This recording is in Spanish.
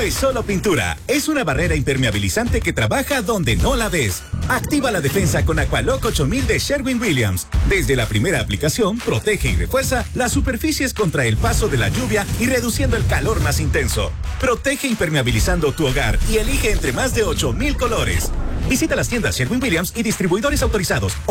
es solo pintura, es una barrera impermeabilizante que trabaja donde no la ves. Activa la defensa con Aqualock 8000 de Sherwin-Williams. Desde la primera aplicación, protege y refuerza las superficies contra el paso de la lluvia y reduciendo el calor más intenso. Protege impermeabilizando tu hogar y elige entre más de 8000 colores. Visita las tiendas Sherwin-Williams y distribuidores autorizados.